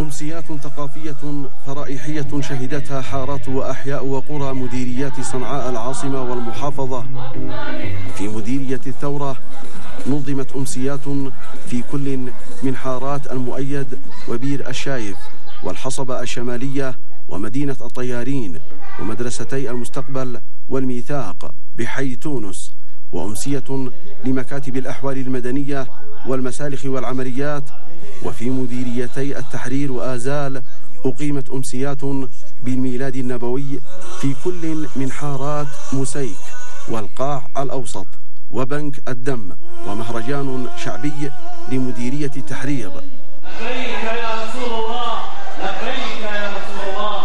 أمسيات ثقافية فرائحية شهدتها حارات وأحياء وقرى مديريات صنعاء العاصمة والمحافظة. في مديرية الثورة نظمت أمسيات في كل من حارات المؤيد وبير الشايف والحصبة الشمالية ومدينة الطيارين ومدرستي المستقبل والميثاق بحي تونس، وأمسية لمكاتب الأحوال المدنية والمسالخ والعمليات. وفي مديريتي التحرير وآزال أقيمت أمسيات بالميلاد النبوي في كل من حارات مسيك والقاع الأوسط وبنك الدم، ومهرجان شعبي لمديرية التحرير. لبيك يا رسول الله، لبيك يا رسول الله.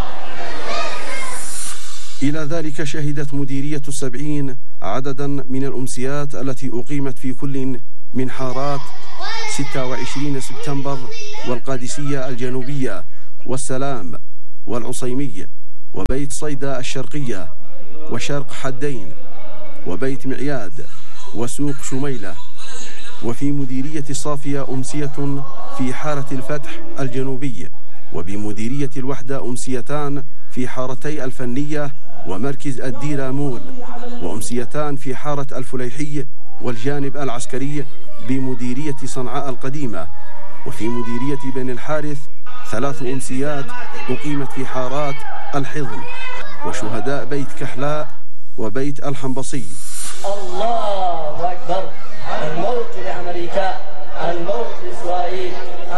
إلى ذلك شهدت مديرية السبعين عددا من الأمسيات التي أقيمت في كل من حارات 26 سبتمبر والقادسية الجنوبية والسلام والعصيمية وبيت صيدا الشرقية وشرق حدين وبيت معياد وسوق شميلة. وفي مديرية الصافية أمسية في حارة الفتح الجنوبية، وبمديرية الوحدة أمسيتان في حارتي الفنية ومركز الديرامول، وأمسيتان في حارة الفليحي والجانب العسكري بمديرية صنعاء القديمة. وفي مديرية بني الحارث 3 أمسيات أقيمت في حارات الحضن وشهداء بيت كحلاء وبيت الحنبصي. الله أكبر. الموت لأمريكا، الموت لإسرائيل،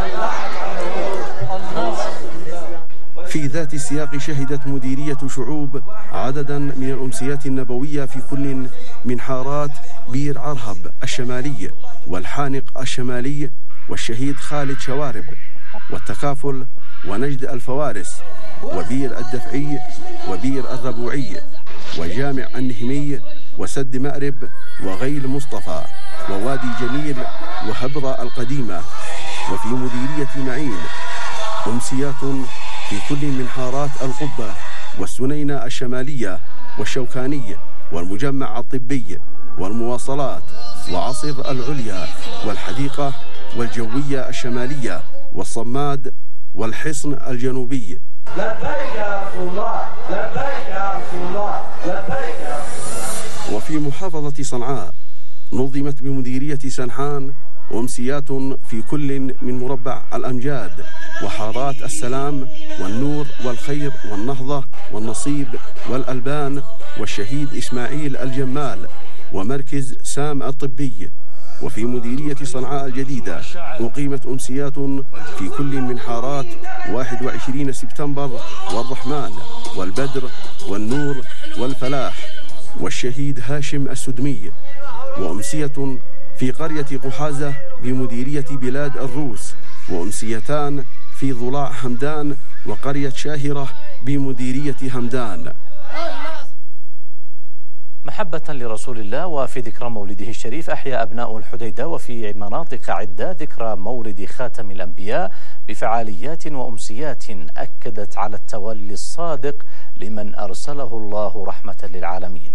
في ذات السياق شهدت مديرية شعوب عددا من الأمسيات النبوية في كل من حارات بير عرهب الشمالي والحانق الشمالي والشهيد خالد شوارب والتكافل ونجد الفوارس وبير الدفعي وبير الربوعي وجامع النهمي وسد مأرب وغيل مصطفى ووادي جميل وهبرة القديمة. وفي مديرية معين أمسيات في كل من حارات القبة والسنينة الشمالية والشوكانية والمجمع الطبي والمواصلات وعصر العليا والحديقة والجوية الشمالية والصماد والحصن الجنوبي. لبيك يا رسول الله، لبيك يا رسول الله، لبيك يا رسول الله. وفي محافظة صنعاء نظمت بمديرية سنحان أمسيات في كل من مربع الأمجاد وحارات السلام والنور والخير والنهضة والنصيب والألبان والشهيد إسماعيل الجمال ومركز سام الطبي. وفي مديرية صنعاء الجديدة أقيمت أمسيات في كل من حارات 21 سبتمبر والرحمن والبدر والنور والفلاح والشهيد هاشم السدمي. وأمسية في قرية قحازة بمديرية بلاد الروس، وأمسيتان في ضلاع همدان وقرية شاهرة بمديرية همدان. محبة لرسول الله وفي ذكرى مولده الشريف أحيا أبناء الحديدة وفي مناطق عدة ذكرى مولد خاتم الأنبياء بفعاليات وأمسيات أكدت على التولي الصادق لمن أرسله الله رحمة للعالمين.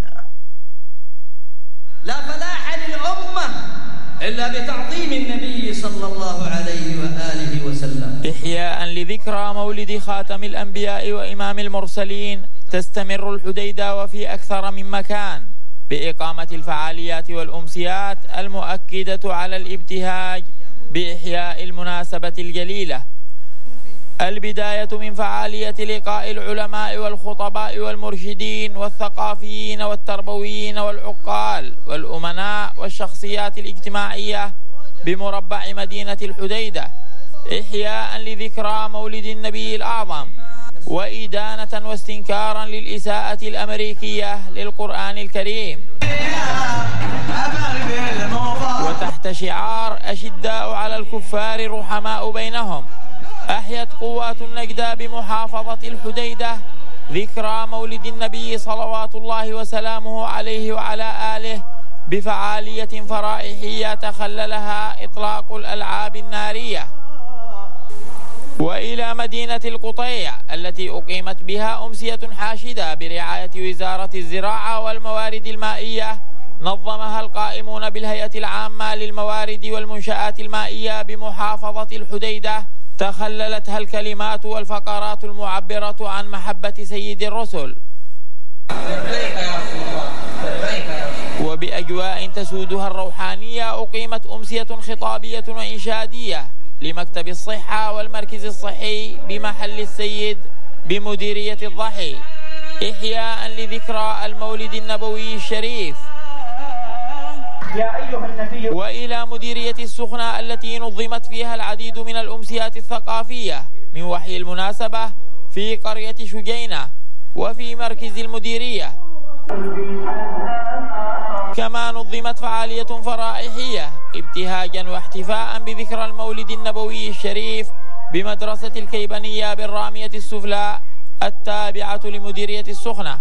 لا فلاح للأمة إلا بتعظيم النبي صلى الله عليه وآله وسلم. إحياء لذكرى مولد خاتم الأنبياء وإمام المرسلين تستمر الحديدة وفي أكثر من مكان بإقامة الفعاليات والأمسيات المؤكدة على الابتهاج بإحياء المناسبة الجليلة. البداية من فعالية لقاء العلماء والخطباء والمرشدين والثقافيين والتربويين والعقال والأمناء والشخصيات الاجتماعية بمربع مدينة الحديدة، إحياء لذكرى مولد النبي الأعظم وإدانة واستنكارا للإساءة الأمريكية للقرآن الكريم، وتحت شعار أشداء على الكفار رحماء بينهم أحيت قوات النجدة بمحافظة الحديدة ذكرى مولد النبي صلوات الله وسلامه عليه وعلى آله بفعالية فرائحية تخللها إطلاق الألعاب النارية. وإلى مدينة القطيع التي أقيمت بها أمسية حاشدة برعاية وزارة الزراعة والموارد المائية نظمها القائمون بالهيئة العامة للموارد والمنشآت المائية بمحافظة الحديدة تخللتها الكلمات والفقرات المعبرة عن محبة سيد الرسل، وبأجواء تسودها الروحانية أقيمت أمسية خطابية وإنشادية لمكتب الصحة والمركز الصحي بمحل السيد بمديرية الضحي، إحياء لذكرى المولد النبوي الشريف. وإلى مديرية السخنة التي نظمت فيها العديد من الأمسيات الثقافية من وحي المناسبة في قرية شجينة وفي مركز المديرية. كما نظمت فعالية فرائحية ابتهاجا واحتفاء بذكرى المولد النبوي الشريف بمدرسة الكيبانية بالرامية السفلى التابعة لمديرية السخنة.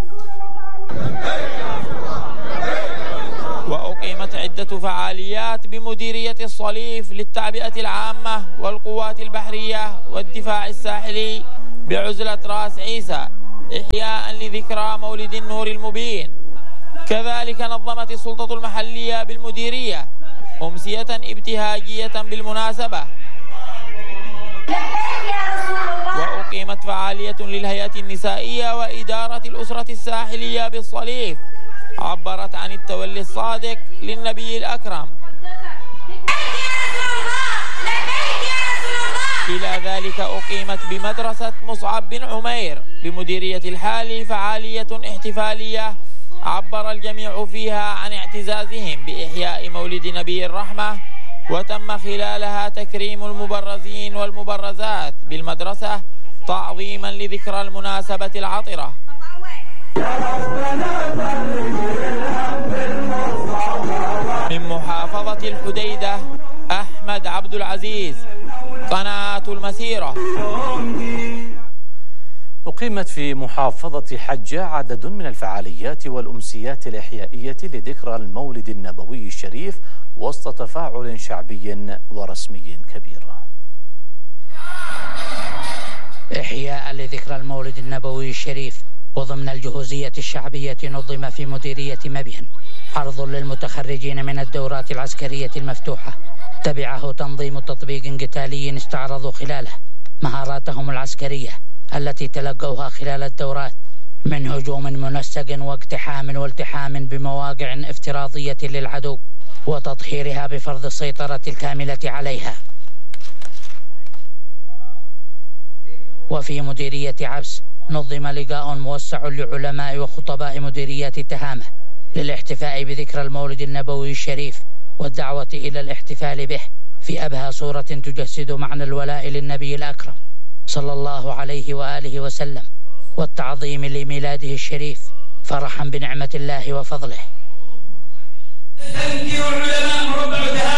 وأقيمت عدة فعاليات بمديرية الصليف للتعبئة العامة والقوات البحرية والدفاع الساحلي بعزلة راس عيسى، إحياء لذكرى مولد النور المبين. كذلك نظمت السلطة المحلية بالمديرية أمسية ابتهاجية بالمناسبة. وأقيمت فعالية للهيئة النسائية وإدارة الأسرة الساحلية بالصليف عبرت عن التولي الصادق للنبي الأكرم. إلى ذلك أقيمت بمدرسة مصعب بن عمير بمديرية الحالي فعالية احتفالية عبر الجميع فيها عن اعتزازهم بإحياء مولد نبي الرحمة، وتم خلالها تكريم المبرزين والمبرزات بالمدرسة تعظيما لذكرى المناسبة العطرة. من محافظة الحديدة أحمد عبد العزيز، قناة المسيرة. أقيمت في محافظة حجة عدد من الفعاليات والأمسيات الإحيائية لذكرى المولد النبوي الشريف وسط تفاعل شعبي ورسمي كبير. إحياء لذكرى المولد النبوي الشريف وضمن الجهوزية الشعبية نظم في مديرية مبين عرض للمتخرجين من الدورات العسكرية المفتوحة، تبعه تنظيم تطبيق قتالي استعرضوا خلاله مهاراتهم العسكرية التي تلقوها خلال الدورات من هجوم منسق واقتحام والتحام بمواقع افتراضية للعدو وتطهيرها بفرض السيطرة الكاملة عليها. وفي مديرية عبس نظم لقاء موسع لعلماء وخطباء مديريات تهامة للاحتفاء بذكرى المولد النبوي الشريف والدعوة إلى الاحتفال به في أبهى صورة تجسد معنى الولاء للنبي الأكرم صلى الله عليه وآله وسلم والتعظيم لميلاده الشريف فرحا بنعمة الله وفضله.